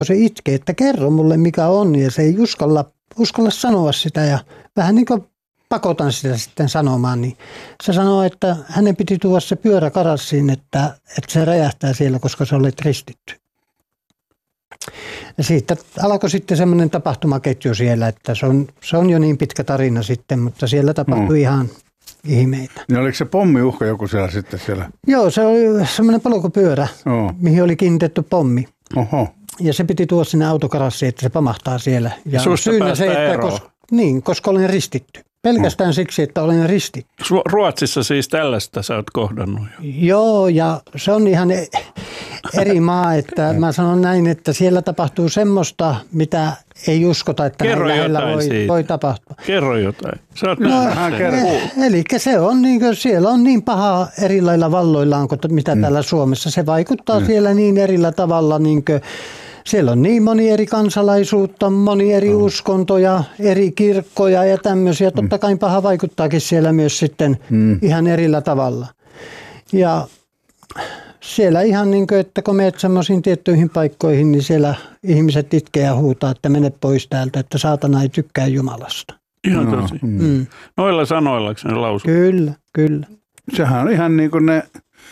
se itkee, että kerro mulle mikä on, ja se ei uskalla sanoa sitä, ja vähän niin kuin pakotan sitä sitten sanomaan, niin se sanoo, että hänen piti tuoda se pyörä karassiin, että se räjähtää siellä, koska se olet ristitty. Ja siitä alkoi sitten semmoinen tapahtumaketju siellä, että se on jo niin pitkä tarina sitten, mutta siellä tapahtui ihan ihmeitä. Niin oliko se pommiuhka joku siellä sitten siellä? Joo, se oli semmoinen polkupyörä, mihin oli kiinnitetty pommi. Oho. Ja se piti tuoda sinne autokarassiin, että se pamahtaa siellä. Ja susta syynä se, että koska olen ristitty. Pelkästään siksi, että olen ristitty. Ruotsissa siis tällaista sä oot kohdannut jo. Joo, ja se on ihan eri maa, että mä sanon näin, että siellä tapahtuu semmoista, mitä ei uskota, että näin lähellä voi tapahtua. Kerro jotain. Sä oot eli se on niin kuin, siellä on niin paha eri lailla valloillaan kuin mitä täällä Suomessa. Se vaikuttaa siellä niin erillä tavalla, niin kuin, siellä on niin moni eri kansalaisuutta, moni eri uskontoja, eri kirkkoja ja tämmöisiä. Totta kai paha vaikuttaakin siellä myös sitten ihan erillä tavalla. Ja siellä ihan niin kuin, että kun menet semmoisiin tiettyihin paikkoihin, niin siellä ihmiset itkee ja huutaa, että mene pois täältä, että saatana ei tykkää Jumalasta. Ihan tosi. Noilla sanoillako ne lausuu? Kyllä. Sehän on ihan niin kuin ne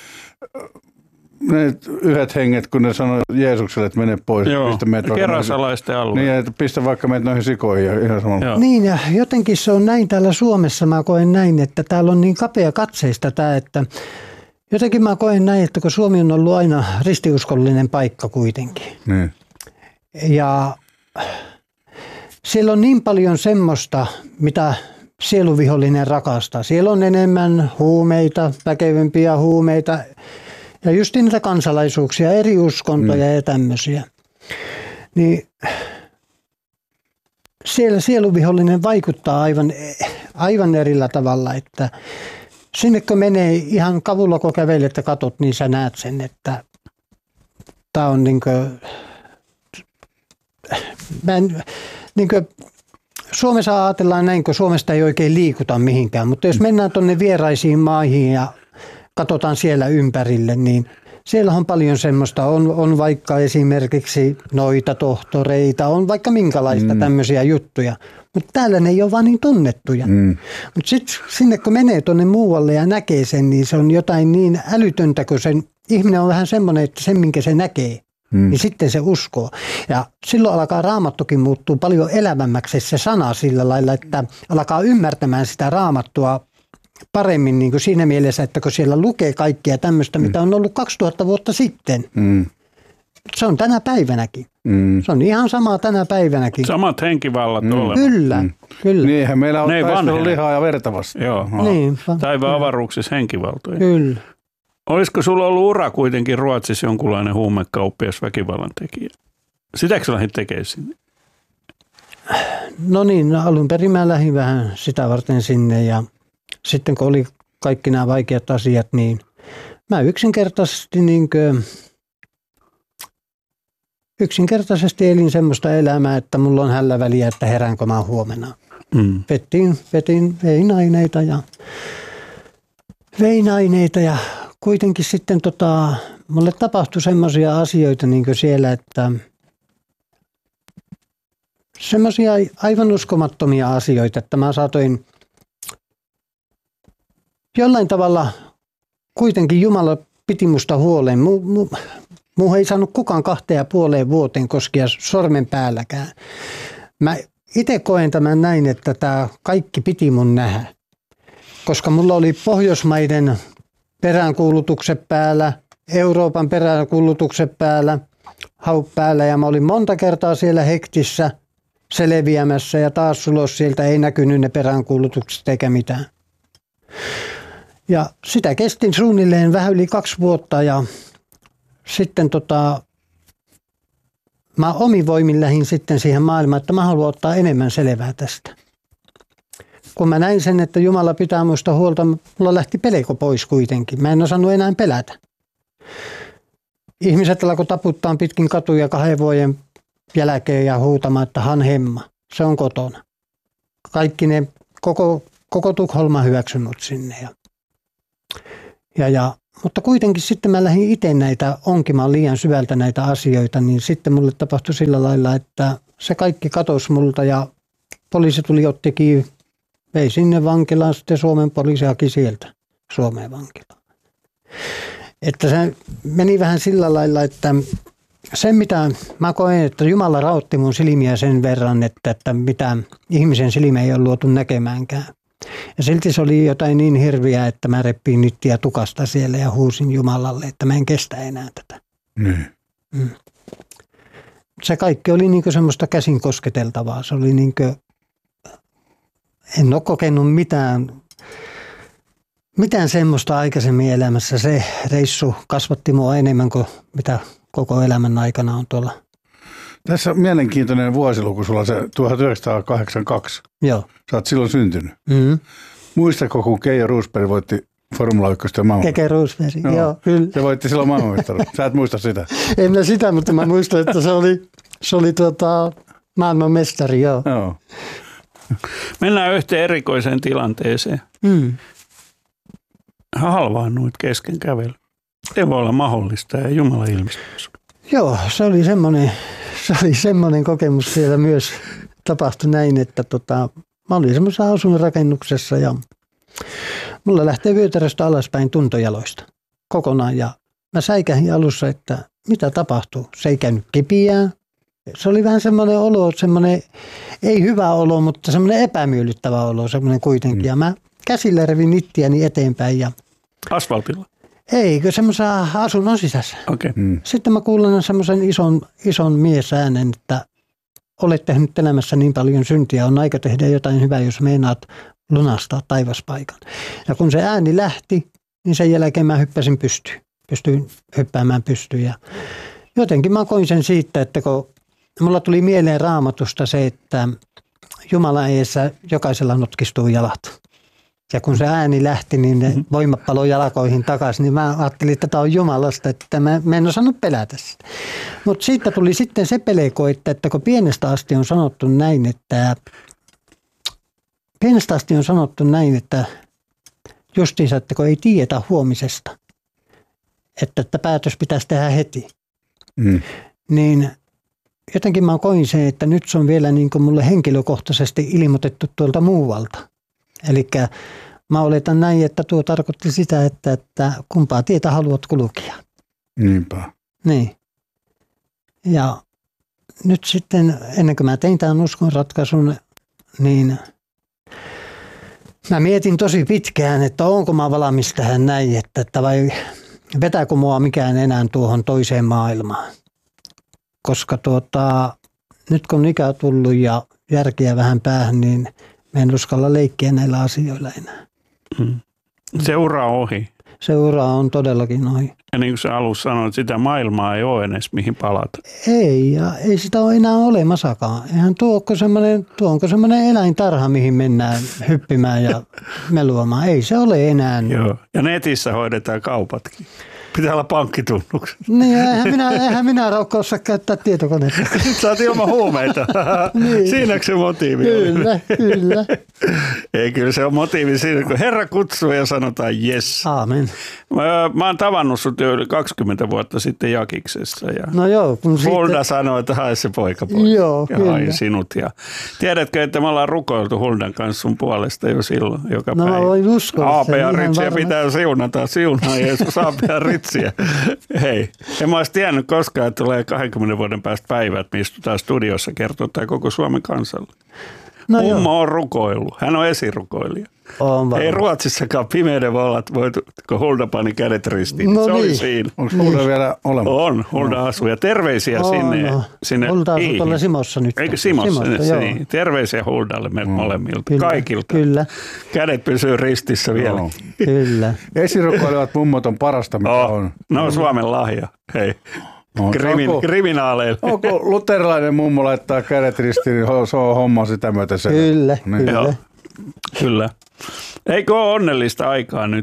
yhdet henget, kun ne sanoo Jeesukselle, että mene pois. Joo, kerasalaisten alueelle. Niin, että pistä vaikka meitä noihin sikoihin ja ihan samalla. Niin, ja jotenkin se on näin täällä Suomessa, mä koen näin, että täällä on niin kapea katseista tämä, että jotenkin mä koen näin, että kun Suomi on ollut aina ristiuskollinen paikka kuitenkin. Niin. Ja siellä on niin paljon semmoista, mitä sieluvihollinen rakastaa. Siellä on enemmän huumeita, väkevämpiä huumeita ja just niitä kansalaisuuksia, eri uskontoja ja tämmöisiä. Niin siellä sieluvihollinen vaikuttaa aivan erillä tavalla, että sinne kun menee ihan kavulla, kun kävelet ja katot, niin sä näet sen, että tää on Suomessa ajatellaan näin, kun Suomesta ei oikein liikuta mihinkään, mutta jos mennään tuonne vieraisiin maihin ja katsotaan siellä ympärille, niin siellä on paljon semmoista, on vaikka esimerkiksi noita tohtoreita, on vaikka minkälaista tämmöisiä juttuja, mutta täällä ne ei ole vaan niin tunnettuja. Mutta sitten sinne kun menee tuonne muualle ja näkee sen, niin se on jotain niin älytöntä, kun sen ihminen on vähän semmoinen, että sen minkä se näkee, niin sitten se uskoo. Ja silloin alkaa Raamattukin muuttuu paljon elävämmäksi se sana sillä lailla, että alkaa ymmärtämään sitä Raamattua paremmin niin kuin siinä mielessä, että kun siellä lukee kaikkea tämmöistä, mitä on ollut 2000 vuotta sitten. Se on tänä päivänäkin. Se on ihan sama tänä päivänäkin. Samat henkivallat olevat. Kyllä. Niinhän meillä on taistelu lihaa ja verta vastaan. Joo. Taivaan avaruuksissa henkivaltoja. Kyllä. Olisiko sulla ollut ura kuitenkin Ruotsissa jonkunlainen huumekauppias, väkivallan tekijä? Sitäkö sä lähdit tekemään sinne? No niin, alun perin mä lähdin vähän sitä varten sinne ja sitten kun oli kaikki nämä vaikeat asiat, niin mä yksinkertaisesti elin semmoista elämää, että mulla on hällä väliä, että heräänkö mä huomenna. Vein aineita ja kuitenkin sitten mulle tapahtui semmoisia asioita niin kuin siellä, että semmoisia aivan uskomattomia asioita, että mä saatoin jollain tavalla kuitenkin Jumala piti musta huolen. Muu ei saanut kukaan 2,5 vuoteen koskea sormen päälläkään. Mä itse koen tämän näin, että tämä kaikki piti mun nähdä. Koska mulla oli Pohjoismaiden peräänkuulutukset päällä, Euroopan peräänkuulutukset päällä, haut päällä ja mä olin monta kertaa siellä hektissä selviämässä ja taas ulos sieltä ei näkynyt ne peräänkuulutukset eikä mitään. Ja sitä kestin suunnilleen vähän yli 2 vuotta ja sitten mä omin voimin lähdin sitten siihen maailmaan, että mä haluan ottaa enemmän selvää tästä. Kun mä näin sen, että Jumala pitää musta huolta, mulla lähti pelko pois kuitenkin. Mä en osannut enää pelätä. Ihmiset alkoi taputtaa pitkin katuja 2 vuoden jälkeen ja huutamaan, että Han Hemma, se on kotona. Kaikki koko Tukholma hyväksynyt sinne. Ja mutta kuitenkin sitten mä lähdin itse näitä onkimaan liian syvältä näitä asioita, niin sitten mulle tapahtui sillä lailla, että se kaikki katosi multa ja poliisi tuli ottikin, vei sinne vankilaan, sitten Suomen poliisi haki sieltä Suomeen vankilaan. Että se meni vähän sillä lailla, että se mitä mä koen, että Jumala rauhoitti mun silmiä sen verran, että mitä ihmisen silmä ei ole luotu näkemäänkään. Ja silti se oli jotain niin hirviää, että mä reppiin nittiä tukasta siellä ja huusin Jumalalle, että mä en kestä enää tätä. Se kaikki oli niin kuin semmoista käsin kosketeltavaa. Se oli niin kuin, en ole kokenut mitään semmoista aikaisemmin elämässä. Se reissu kasvatti mua enemmän kuin mitä koko elämän aikana on tuolla. Tässä on mielenkiintoinen vuosiluku sulla se 1982. Joo. Sä oot silloin syntynyt. Mm-hmm. Muistatko, kun Keijo Roosberg voitti Formula 1 maailmanmestaruuden? Keke Roosberg, joo, kyllä. Se voitti silloin maailmanmestaruuden. Sä et muista sitä. En mä sitä, mutta mä muistan, että se oli maailmanmestari, joo. Mennään yhteen erikoiseen tilanteeseen. Halvaannuit kesken kävely. Ei voi olla mahdollista ja Jumala ilmestys. Joo, se oli semmoinen kokemus siellä myös. Tapahtui näin, että mä olin semmoisessa asuinrakennuksessa ja mulla lähtee vyötäröstä alaspäin tuntojaloista kokonaan ja mä säikähin alussa, että mitä tapahtuu. Se ei käynyt kipiää. Se oli vähän semmoinen olo, semmoinen ei hyvä olo, mutta semmoinen epämiellyttävä olo, semmoinen kuitenkin. Ja mä käsillä revin ittiäni eteenpäin. Ja asfaltilla? Eikö semmoisessa asunnon sisässä. Okay. Sitten mä kuulen semmoisen ison miesäänen, että olet tehnyt elämässä niin paljon syntiä, on aika tehdä jotain hyvää, jos meinaat lunastaa taivaspaikan. Ja kun se ääni lähti, niin sen jälkeen mä hyppäsin pystyyn. Pystyin hyppäämään pystyyn. Ja jotenkin mä koin sen siitä, että kun mulla tuli mieleen Raamatusta se, että Jumalan edessä jokaisella notkistuu jalat. Ja kun se ääni lähti, niin ne voimat paloi jalkoihin takaisin, niin mä ajattelin, että tämä on Jumalasta, että mä en osannut pelätä sitä. Mutta siitä tuli sitten se peleko, että kun pienestä asti on sanottu näin, että justiinsa, että kun ei tiedetä huomisesta, että päätös pitäisi tehdä heti, niin jotenkin mä koin sen, että nyt se on vielä niin kuin mulle henkilökohtaisesti ilmoitettu tuolta muualta. Eli mä oletan näin, että tuo tarkoitti sitä, että kumpaa tietä haluat kulkea. Niinpä. Niin. Ja nyt sitten, ennen kuin mä tein tämän uskonratkaisun, niin mä mietin tosi pitkään, että onko mä valmis tähän näin, että vai vetääkö mua mikään enää tuohon toiseen maailmaan. Koska nyt kun ikä tullut ja järkeä vähän päähän, niin mä en uskalla leikkiä näillä asioilla enää. Seura on ohi. Seura on todellakin ohi. Ja niin kuin sä alussa sanoit, sitä maailmaa ei ole edes mihin palata. Ei, ja ei sitä ole enää olemassakaan. Eihän tuo onko semmoinen eläintarha, mihin mennään hyppimään ja meluamaan. Ei se ole enää. Joo, ja netissä hoidetaan kaupatkin. Pitää olla pankkitunnukset. Niin, eihän minä Raukka osaa käyttää tietokonetta. Nyt sä oot ilman huumeita. Niin. Siinäkö se motiivi Kyllä. Ei, kyllä se on motiivi siinä, kun Herra kutsuu ja sanotaan yes. Aamen. Mä oon tavannut sut jo yli 20 vuotta sitten Jakiksessa. Ja no joo. Hulda sanoi, että hae se poika pois. Joo, ja kyllä. hain sinut. Ja tiedätkö, että me ollaan rukoiltu Huldan kanssa sun puolesta jo silloin joka päivä. No mä voin uskoa. Aapea Ritsiä pitää siunata. Siunaa Jeesus Aapea Ritsiä. Hei, en mä olisi tiennyt koskaan, että tulee 20 vuoden päästä päivät, me istutaan studiossa kertoa tämä koko Suomen kansalle. No Mummo on rukoillut. Hän on esirukoilija. Ei Ruotsissakaan pimeyden vallat voitu, kun Hulda pani kädet ristiin. No se niin. oli siinä. Onko Hulda vielä olemassa? On, Hulda asuu. Ja terveisiä sinne Hulda asuu tuolla Simossa nyt. Eikö Simossa? Niin. Terveisiä Huldalle meiltä molemmilta. Kyllä, kaikilta. Kyllä. Kädet pysyy ristissä vielä. Kyllä. Esirukoilevat mummot on parasta, mitä on. No Suomen lahja. Hei. Kriminaaleille. Onko luterilainen mummo laittaa kädet ristiin, niin se on homma sitä myötä se. Kyllä, niin. kyllä. Kyllä. Eikö ole onnellista aikaa nyt?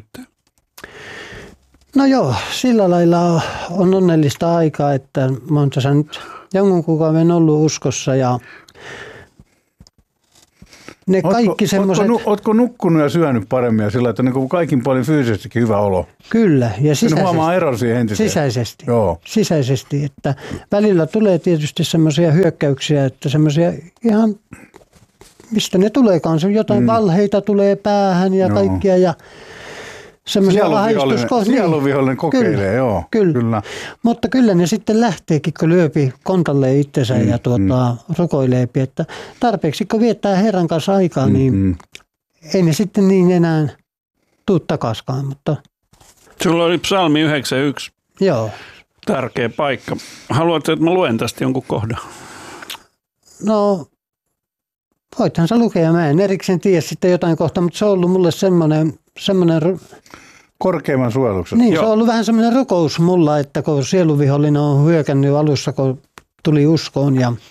No joo, sillä lailla on onnellista aikaa, että mä oon tässä nyt jonkun kuukauden ollut uskossa ja Ne kaikki semmoiset... Ootko nukkunut ja syönyt paremmin ja sillä, että niin kaikin puolin fyysisestikin hyvä olo? Kyllä, ja sisäisesti. Huomaa eron siihen entiseen. Sisäisesti. Joo. Sisäisesti, että välillä tulee tietysti semmoisia hyökkäyksiä, että semmoisia ihan, mistä ne tuleekaan, jotain valheita tulee päähän ja kaikkia ja semmoisia ahdistuskohtia. Sieluvihollinen kokeilee, kyllä, joo. Kyllä. Mutta kyllä ne sitten lähteekin, kun lyöpi kontalleen itsensä ja rukoileepi, että tarpeeksi kun viettää Herran kanssa aikaa, niin ei ne sitten niin enää tuu takaskaan. Mutta... Sulla oli psalmi 91. Joo. Tärkeä paikka. Haluatko, että mä luen tästä jonkun kohdan? No, voithan sä lukea. Mä en erikseen tiedä sitten jotain kohtaa, mutta se on ollut mulle semmoinen korkeimman suojeluksessa. Niin, se on ollut vähän semmoinen rukous mulla, että kun sieluvihollinen on hyökännyt alussa, kun tuli uskoon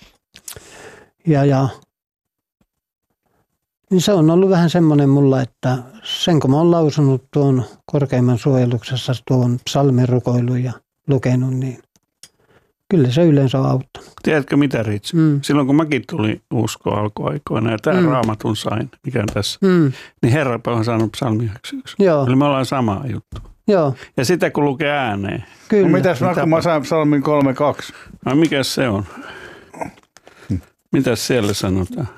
ja niin se on ollut vähän semmoinen mulla, että sen kun mä oon lausunut tuon korkeimman suojeluksessa tuon psalmin rukoilun ja lukenut, niin kyllä se yleensä on auttanut. Tiedätkö mitä, Ritsi? Silloin kun mäkin tulin uskoon alkuaikoina ja tämän raamatun sain, mikä on tässä, niin Herrapa on saanut psalmi 91. Joo. Eli me ollaan samaa juttu. Joo. Ja sitä kun lukee ääneen. Kyllä. No mitäs kun mä sain psalmin 3.2? No mikäs se on? Mitäs siellä sanotaan?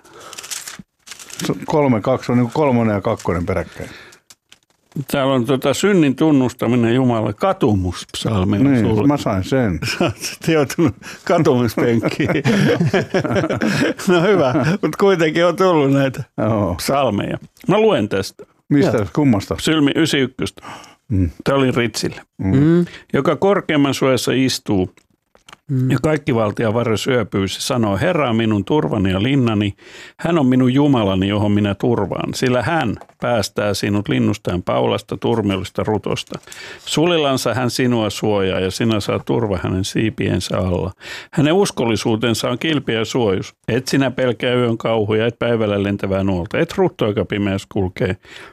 3.2 on niin kuin 3 ja 2 peräkkäin. Täällä on synnin tunnustaminen Jumalalle, katumuspsalmi. Niin, mä sain sen. Sä oot sitten joutunut katumuspenkkiin. No hyvä, mutta kuitenkin on tullut näitä psalmeja. Mä luen tästä. Mistä, kummasta? Psalmi 91. Tämä oli Ritsille. Joka korkeamman suojassa istuu ja kaikki valtia varre syöpyy. Se sanoo, Herra on minun turvani ja linnani. Hän on minun Jumalani, johon minä turvaan. Sillä hän päästää sinut linnustaan paulasta, turmelista rutosta. Sulillansa hän sinua suojaa ja sinä saat turva hänen siipiensä alla. Hänen uskollisuutensa on kilpi ja suojus. Et sinä pelkää yön kauhuja, et päivällä lentävää nuolta. Et rutto, joka pimeässä kulkee.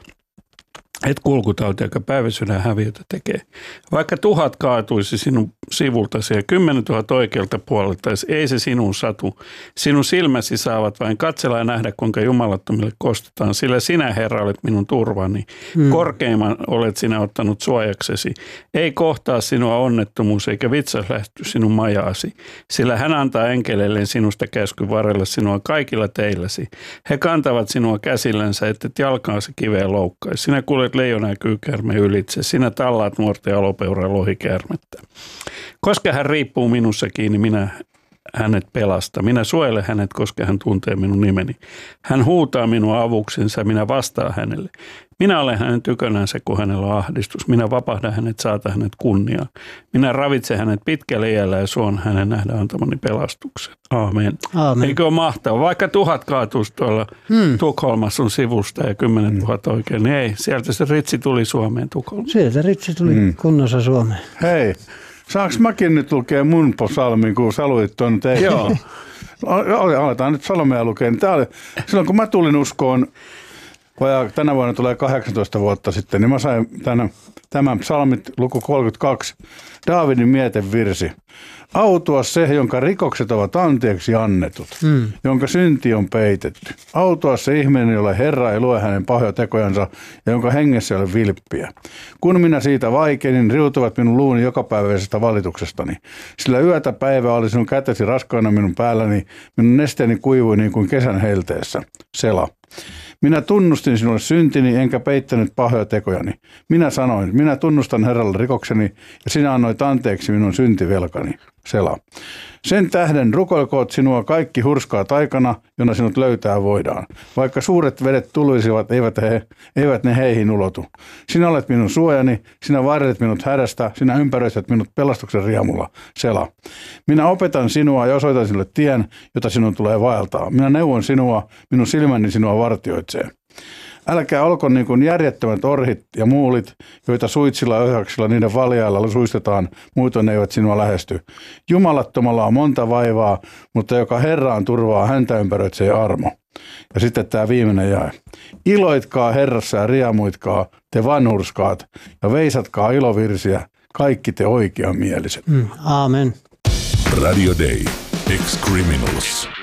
Et kulkutauti, joka päiväsydän häviötä tekee. Vaikka 1000 kaatuisi sinun sivultasi ja 10 000 oikealta puolelta, ei se sinun satu. Sinun silmäsi saavat vain katsella ja nähdä, kuinka jumalattomille kostetaan. Sillä sinä, Herra, olet minun turvani. Korkeimman olet sinä ottanut suojaksesi. Ei kohtaa sinua onnettomuus eikä vitsas lähty sinun majaasi. Sillä hän antaa enkeleilleen sinusta käsky varrella sinua kaikilla teilläsi. He kantavat sinua käsillänsä, ettet jalkaansa kiveen loukkaisi. Sinä kuljet leijona ja kyykäärme ylitse. Sinä tallaat nuorta ja alopeuraa ja lohikäärmettä. Koska hän riippuu minussa kiinni, minä hänet pelastan. Minä suojelen hänet, koska hän tuntee minun nimeni. Hän huutaa minua avuksensa, minä vastaan hänelle. Minä olen hänen tykönänsä, kun hänellä on ahdistus. Minä vapahdan hänet, saatan hänet kunniaan. Minä ravitsen hänet pitkälle iällä ja suon hänen nähdä antamani pelastuksen. Aamen. Eikö ole mahtavaa? Vaikka 1000 kaatuisi tuolla Tukholmassa sun sivusta ja 10 000 oikein, niin ei. Sieltä se Ritsi tuli Suomeen Tukholmaan. Sieltä Ritsi tuli kunnossa Suomeen. Hei, saanko mäkin nyt lukea mun psalmin, kun sä luit tuon teille? Joo. Aletaan nyt psalmia lukea. Silloin kun mä tulin uskoon, tänä vuonna tulee 18 vuotta sitten, niin mä sain tämän psalmit luku 32, Daavidin mietevirsi. Autua se, jonka rikokset ovat anteeksi annetut, jonka synti on peitetty. Autua se ihminen, jolle Herra ei lue hänen pahoja tekojansa ja jonka hengessä ei ole vilppiä. Kun minä siitä vaikenin, riutuvat minun luuni jokapäiväisestä valituksestani. Sillä yötä päivää oli sinun kätesi raskaana minun päälläni, minun nesteeni kuivui niin kuin kesän helteessä. Sela. Minä tunnustin sinulle syntini, enkä peittänyt pahoja tekojani. Minä sanoin, minä tunnustan Herralle rikokseni, ja sinä annoit anteeksi minun syntivelkani. Sela. Sen tähden rukoilkoot sinua kaikki hurskaat aikana, jona sinut löytää voidaan. Vaikka suuret vedet tulisivat, eivät ne heihin ulotu. Sinä olet minun suojani, sinä varjelet minut hädästä, sinä ympäröität minut pelastuksen riemulla. Sela. Minä opetan sinua ja osoitan sinulle tien, jota sinun tulee vaeltaa. Minä neuvon sinua, minun silmäni sinua vartioitsee. Älkää olko niin kuin järjettömät orhit ja muulit, joita suitsilla ja ohjaksilla niiden valjailla suistetaan, muuten ne eivät sinua lähesty. Jumalattomalla on monta vaivaa, mutta joka Herraan turvaa, häntä ympäröitsee armo. Ja sitten tämä viimeinen jae. Iloitkaa Herrassa ja riemuitkaa, te vanhurskaat, ja veisatkaa ilovirsiä, kaikki te oikeamieliset. Aamen. Radio Day. Ex-Criminals.